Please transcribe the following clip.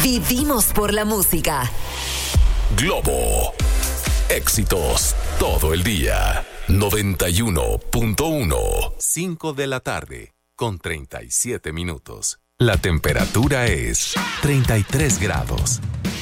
Vivimos por la música. Globo. Éxitos todo el día. 91.1. 5 de la tarde con 37 minutos. La temperatura es 33 grados.